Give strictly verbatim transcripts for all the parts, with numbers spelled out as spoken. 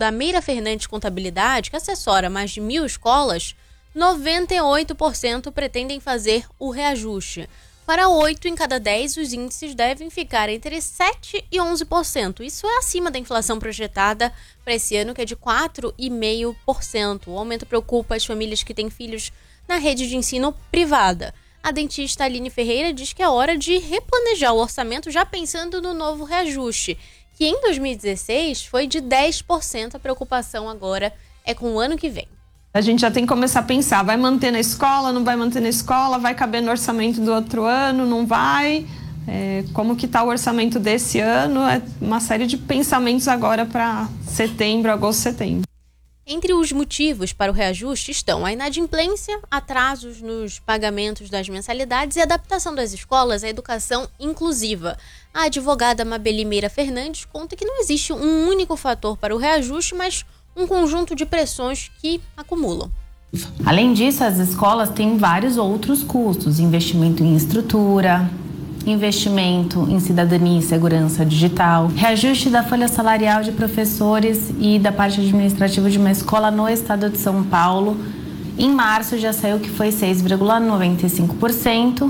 da Meira Fernandes Contabilidade, que assessora mais de mil escolas, noventa e oito por cento pretendem fazer o reajuste. Para oito em cada dez, os índices devem ficar entre sete e onze por cento. Isso é acima da inflação projetada para esse ano, que é de quatro vírgula cinco por cento. O aumento preocupa as famílias que têm filhos na rede de ensino privada. A dentista Aline Ferreira diz que é hora de replanejar o orçamento já pensando no novo reajuste, que em dois mil e dezesseis foi de dez por cento. A preocupação agora é com o ano que vem. A gente já tem que começar a pensar, vai manter na escola, não vai manter na escola, vai caber no orçamento do outro ano, não vai? É, como que está o orçamento desse ano? É uma série de pensamentos agora para setembro, agosto, setembro. Entre os motivos para o reajuste estão a inadimplência, atrasos nos pagamentos das mensalidades e adaptação das escolas à educação inclusiva. A advogada Mabeli Meira Fernandes conta que não existe um único fator para o reajuste, mas um conjunto de pressões que acumulam. Além disso, as escolas têm vários outros custos: investimento em estrutura, investimento em cidadania e segurança digital, reajuste da folha salarial de professores e da parte administrativa de uma escola no estado de São Paulo. Em março já saiu que foi seis vírgula noventa e cinco por cento.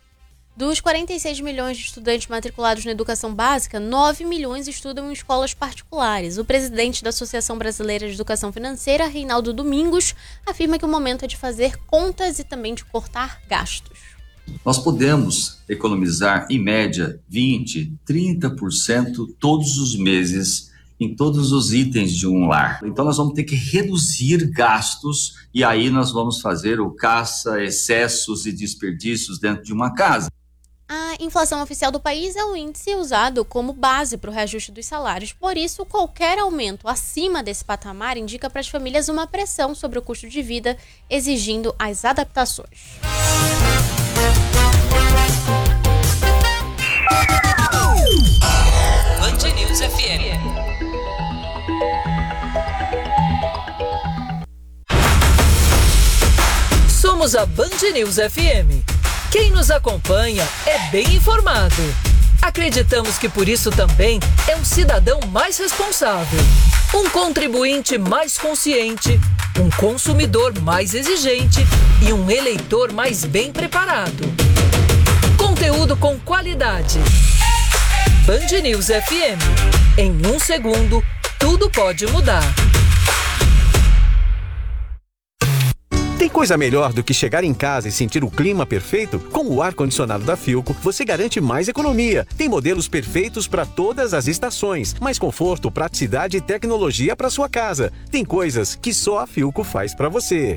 Dos quarenta e seis milhões de estudantes matriculados na educação básica, nove milhões estudam em escolas particulares. O presidente da Associação Brasileira de Educação Financeira, Reinaldo Domingos, afirma que o momento é de fazer contas e também de cortar gastos. Nós podemos economizar, em média, vinte, trinta por cento todos os meses em todos os itens de um lar. Então nós vamos ter que reduzir gastos e aí nós vamos fazer o caça, excessos e desperdícios dentro de uma casa. A inflação oficial do país é o índice usado como base para o reajuste dos salários. Por isso, qualquer aumento acima desse patamar indica para as famílias uma pressão sobre o custo de vida, exigindo as adaptações. Band News F M. Somos a Band News F M. Quem nos acompanha é bem informado. Acreditamos que por isso também é um cidadão mais responsável, um contribuinte mais consciente, um consumidor mais exigente e um eleitor mais bem preparado. Conteúdo com qualidade. Band News F M. Em um segundo, tudo pode mudar. Tem coisa melhor do que chegar em casa e sentir o clima perfeito? Com o ar-condicionado da Philco, você garante mais economia. Tem modelos perfeitos para todas as estações, mais conforto, praticidade e tecnologia para sua casa. Tem coisas que só a Philco faz para você.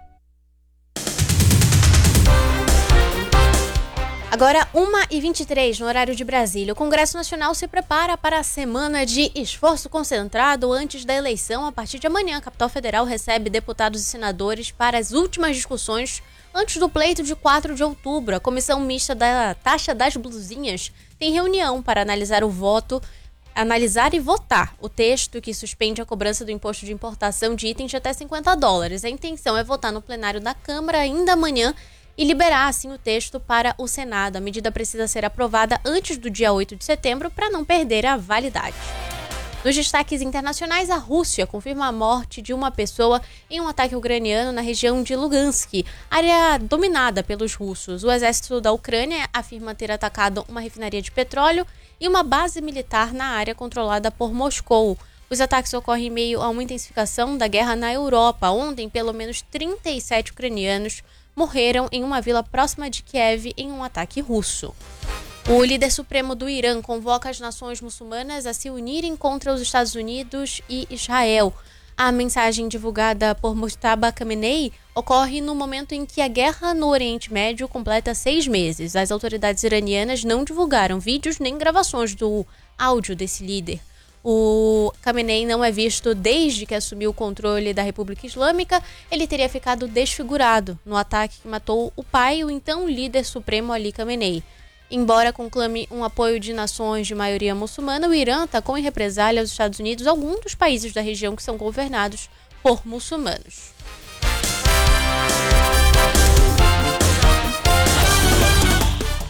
Agora, uma e vinte e três no horário de Brasília. O Congresso Nacional se prepara para a semana de esforço concentrado antes da eleição. A partir de amanhã, a capital federal recebe deputados e senadores para as últimas discussões antes do pleito de quatro de outubro. A comissão mista da taxa das blusinhas tem reunião para analisar o voto, analisar e votar o texto que suspende a cobrança do imposto de importação de itens de até cinquenta dólares. A intenção é votar no plenário da Câmara ainda amanhã e liberar, assim, o texto para o Senado. A medida precisa ser aprovada antes do dia oito de setembro para não perder a validade. Nos destaques internacionais, a Rússia confirma a morte de uma pessoa em um ataque ucraniano na região de Lugansk, área dominada pelos russos. O exército da Ucrânia afirma ter atacado uma refinaria de petróleo e uma base militar na área controlada por Moscou. Os ataques ocorrem em meio a uma intensificação da guerra na Europa. Ontem, pelo menos trinta e sete ucranianos morreram em uma vila próxima de Kiev em um ataque russo. O líder supremo do Irã convoca as nações muçulmanas a se unirem contra os Estados Unidos e Israel. A mensagem divulgada por Mujtaba Khamenei ocorre no momento em que a guerra no Oriente Médio completa seis meses. As autoridades iranianas não divulgaram vídeos nem gravações do áudio desse líder. O Khamenei não é visto desde que assumiu o controle da República Islâmica. Ele teria ficado desfigurado no ataque que matou o pai, o então líder supremo Ali Khamenei. Embora conclame um apoio de nações de maioria muçulmana, o Irã atacou em represália aos Estados Unidos alguns dos países da região que são governados por muçulmanos.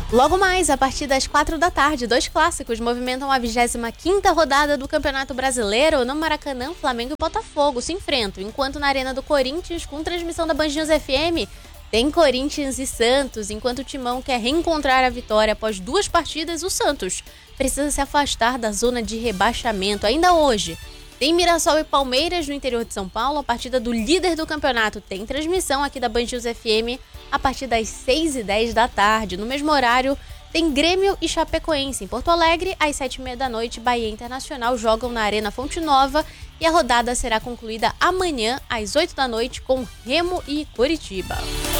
Logo mais, a partir das quatro da tarde, dois clássicos movimentam a vigésima quinta rodada do Campeonato Brasileiro. No Maracanã, Flamengo e Botafogo se enfrentam, enquanto na Arena do Corinthians, com transmissão da Band News F M, tem Corinthians e Santos. Enquanto o Timão quer reencontrar a vitória após duas partidas, o Santos precisa se afastar da zona de rebaixamento. Ainda hoje, tem Mirassol e Palmeiras no interior de São Paulo. A partida do líder do campeonato tem transmissão aqui da Band News F M a partir das seis e dez da tarde. No mesmo horário, tem Grêmio e Chapecoense. Em Porto Alegre, às sete e meia da noite, Bahia e Internacional jogam na Arena Fonte Nova e a rodada será concluída amanhã, às oito da noite, com Remo e Coritiba.